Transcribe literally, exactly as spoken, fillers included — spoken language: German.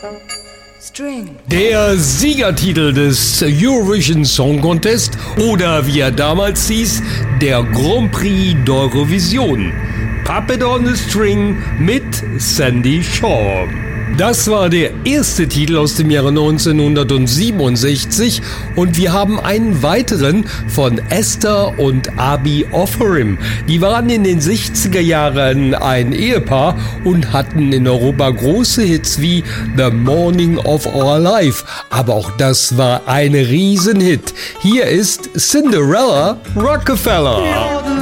String. Der Siegertitel des Eurovision Song Contest oder wie er damals hieß, der Grand Prix d'Eurovision. Puppet on the String mit Sandie Shaw. Das war der erste Titel aus dem Jahre neunzehnhundertsiebenundsechzig und wir haben einen weiteren von Esther und Abi Ofarim. Die waren in den sechziger Jahren ein Ehepaar und hatten in Europa große Hits wie The Morning of Our Life. Aber auch das war ein Riesenhit. Hier ist Cinderella Rockefeller.